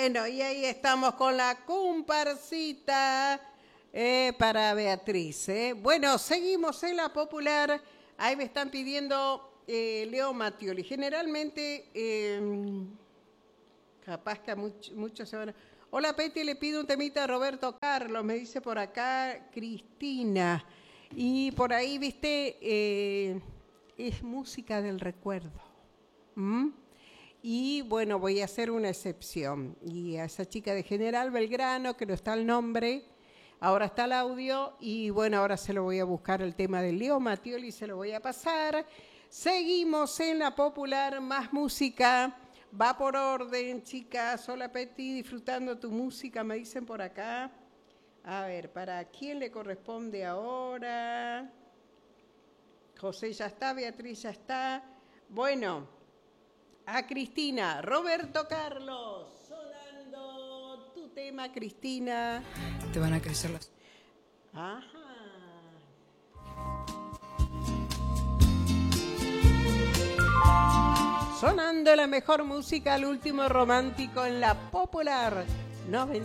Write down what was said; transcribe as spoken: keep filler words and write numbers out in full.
Bueno, y ahí estamos con la comparsita eh, para Beatriz. ¿eh? Bueno, seguimos en la popular. Ahí me están pidiendo eh, Leo Mattioli. Generalmente, eh, capaz que a much, muchos se van a... Hola, Peti, le pido un temita a Roberto Carlos, me dice por acá Cristina. Y por ahí, viste, eh, es música del recuerdo. ¿Mm? Y bueno, voy a hacer una excepción. Y a esa chica de General Belgrano, que no está el nombre, ahora está el audio. Y bueno, ahora se lo voy a buscar el tema de Leo Mattioli y se lo voy a pasar. Seguimos en la popular, más música. Va por orden, chicas. Hola, Peti, disfrutando tu música, me dicen por acá. A ver, ¿para quién le corresponde ahora? José ya está, Beatriz ya está. Bueno, a Cristina, Roberto Carlos, sonando tu tema, Cristina. Te van a crecer las... Ajá. Sonando la mejor música, el último romántico en la popular noventa.